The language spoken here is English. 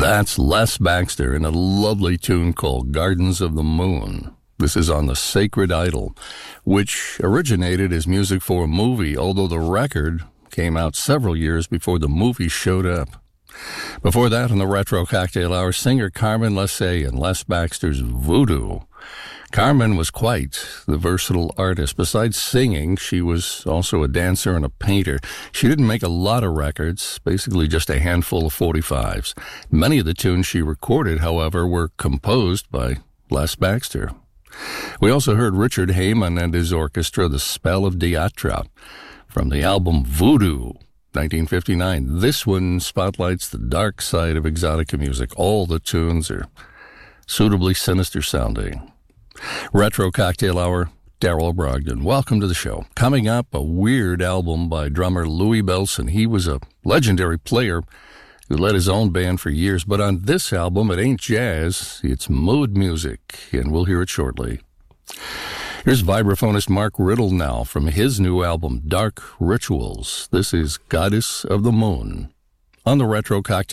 That's Les Baxter in a lovely tune called Gardens of the Moon. This is on The Sacred Idol, which originated as music for a movie, although the record came out several years before the movie showed up. Before that, in the Retro Cocktail Hour, singer Carmen Lessay and Les Baxter's Voodoo. Carmen was quite the versatile artist. Besides singing, she was also a dancer and a painter. She didn't make a lot of records, basically just a handful of 45s. Many of the tunes she recorded, however, were composed by Les Baxter. We also heard Richard Heyman and his orchestra, The Spell of Diatra, from the album Voodoo, 1959. This one spotlights the dark side of exotica music. All the tunes are suitably sinister sounding. Retro Cocktail Hour, Darryl Brogdon. Welcome to the show. Coming up, a weird album by drummer Louie Bellson. He was a legendary player who led his own band for years, but on this album, it ain't jazz, it's mood music, and we'll hear it shortly. Here's vibraphonist Mark Riddle now from his new album, Dark Rituals. This is Goddess of the Moon on the Retro Cocktail